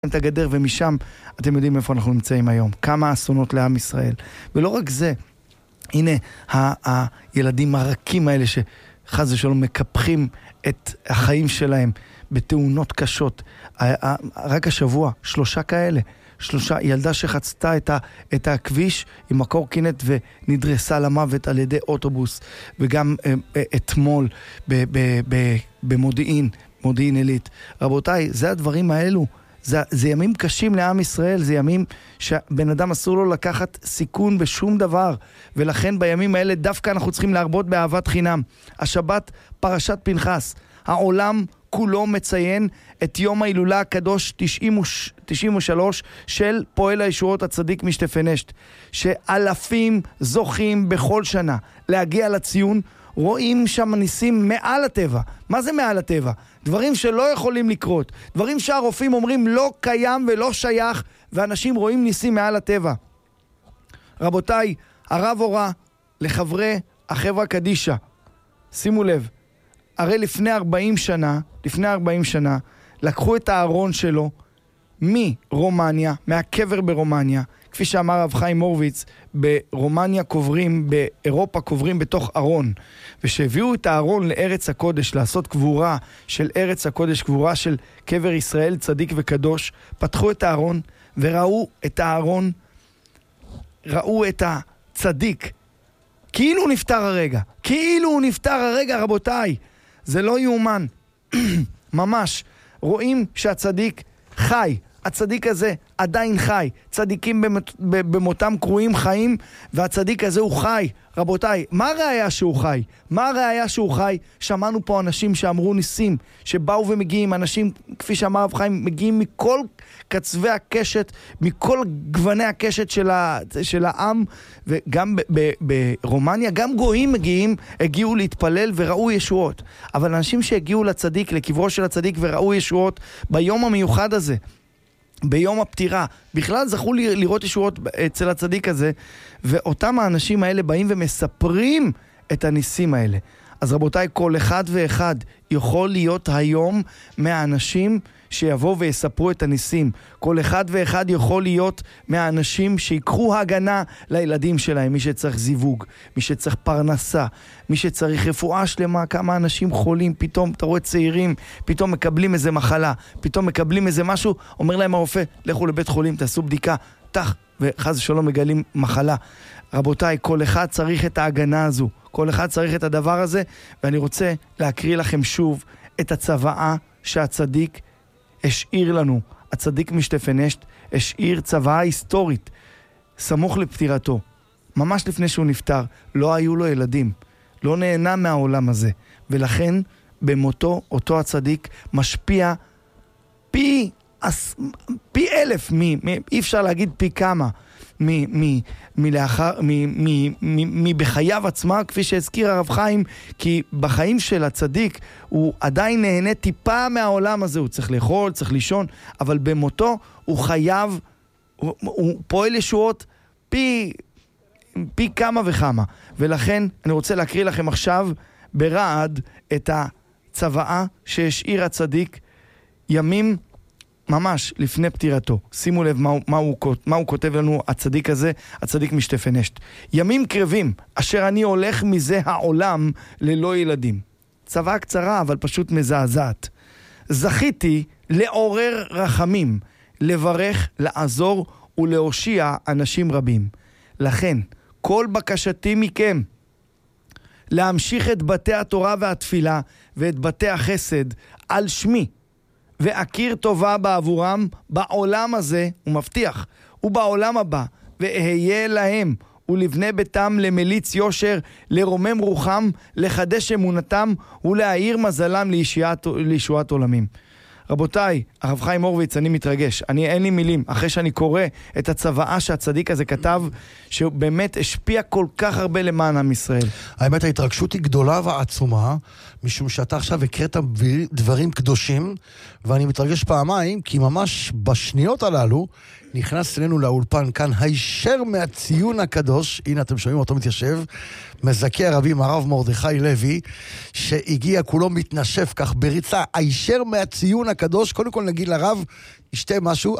את הגדר, ומשם אתם יודעים איפה אנחנו נמצאים היום. כמה אסונות לעם ישראל. ולא רק זה, הנה הילדים הרכים האלה שחס ושלום מקפחים את החיים שלהם בתאונות קשות. רק השבוע, 3 כאלה. 3, ילדה שחצתה את הכביש עם הקורקינט ונדרסה למוות על ידי אוטובוס. וגם אתמול במודיעין, מודיעין עילית. רבותיי, זה הדברים האלו. זה ימים קשים לעם ישראל, זה ימים שבן אדם אסור לו לקחת סיכון בשום דבר, ולכן בימים האלה דווקא אנחנו צריכים להרבות באהבת חינם. השבת פרשת פנחס, העולם כולו מציין את יום ההילולה הקדוש 93 של פועל הישועות הצדיק משטפנשט, שאלפים זוכים בכל שנה להגיע לציון. רואים שם ניסים מעל הטבע. מה זה מעל הטבע? דברים שלא יכולים לקרות, דברים שהרופאים אומרים לא קיים ולא שייך, ואנשים רואים ניסים מעל הטבע. רבותיי, הרב הורה לחברי החברה קדישה, שימו לב, הרי לפני 40 שנה, לקחו את הארון שלו מרומניה, מהקבר ברומניה, כפי שאמר רב חיים הורוביץ, ברומניה קוברים, באירופה קוברים בתוך ארון, ושהביאו את הארון לארץ הקודש, לעשות קבורה של ארץ הקודש, קבורה של קבר ישראל צדיק וקדוש, פתחו את הארון וראו את הארון, ראו את הצדיק, כאילו הוא נפטר הרגע, רבותיי, זה לא יאומן, ממש, רואים שהצדיק חי, הצדיק הזה עדיין חי, צדיקים במותם קרויים חיים, והצדיק הזה הוא חי. רבותיי, מה הראיה שהוא חי? שמענו פה אנשים שאמרו ניסים, שבאו ומגיעים, אנשים, כפי שאמר רב חיים, מגיעים מכל קצווי הקשת, מכל גווני הקשת של העם, וגם ברומניה, גם גויים הגיעו להתפלל וראו ישועות. אבל אנשים שהגיעו לצדיק, לקברו של הצדיק וראו ישועות ביום המיוחד הזה, ביום הפטירה, בכלל זכו לראות ישועות אצל הצדיק הזה, ואותם האנשים האלה באים ומספרים את הניסים האלה. אז רבותיי, כל אחד ואחד יכול להיות היום מהאנשים שיבואו ויספרו את הניסים. כל אחד ואחד יכול להיות מהאנשים שיקחו הגנה לילדים שלהם, מי שצריך זיווג, מי שצריך פרנסה, מי שצריך רפואה שלמה, כמה אנשים חולים, פתאום אתה רואה צעירים, פתאום מקבלים איזה מחלה, פתאום מקבלים איזה משהו, אומר להם הרופא, לכו לבית חולים, תעשו בדיקה, וחס ושלום מגלים מחלה. רבותיי, כל אחד צריך את ההגנה הזו, כל אחד צריך את הדבר הזה, ואני רוצה להקריא לכם שוב את הצוואה שהצדיק השאיר לנו. הצדיק משטפנשט השאיר צוואה היסטורית, סמוך לפטירתו, ממש לפני שהוא נפטר. לא היו לו ילדים, לא נהנה מהעולם הזה, ולכן במותו אותו הצדיק משפיע פי 1000, אי אפשר להגיד פי כמה, בחייו עצמה, כפי שהזכיר הרב חיים, כי בחיים של הצדיק הוא עדיין נהנה טיפה מהעולם הזה, הוא צריך לאכול, צריך לישון, אבל במותו הוא חייב, הוא פועל ישועות פי כמה וכמה. ולכן אני רוצה להקריא לכם עכשיו ברעד את הצוואה שהשאיר הצדיק ימים ממש לפני פטירתו. שימו לב מה הוא כותב לנו הצדיק הזה, הצדיק משטפנשט. ימים קרבים, אשר אני הולך מזה העולם ללא ילדים. צוואה קצרה, אבל פשוט מזעזעת. זכיתי לעורר רחמים, לברך, לעזור ולהושיע אנשים רבים. לכן, כל בקשתי מכם, להמשיך את בתי התורה והתפילה ואת בתי החסד על שמי, ואכיר טובה בעבורם בעולם הזה, הוא מבטיח, ובעולם הבא, ואהיה להם ולבני ביתם למליץ יושר, לרומם רוחם, לחדש אמונתם ולהאיר מזלם לישועת עולמים. רבותיי, הרב חיים הורוביץ, אני מתרגש, אין לי מילים, אחרי שאני קורא את הצוואה שהצדיק הזה כתב, שהוא באמת השפיע כל כך הרבה למען עם ישראל. האמת, ההתרגשות היא גדולה ועצומה, משום שאתה עכשיו הקראת דברים קדושים, ואני מתרגש פעמיים, כי ממש בשניות הללו, נכנס אלינו לאולפן כאן, הישר מהציון הקדוש, הנה אתם שומעים אותו מתיישב, מזכי הרבים הרב מרדכי לוי, שהגיע כולו מתנשף כך בריצה, הישר מהציון הקדוש, הקדוש, קודם כל נגיד לרב, ישתה משהו,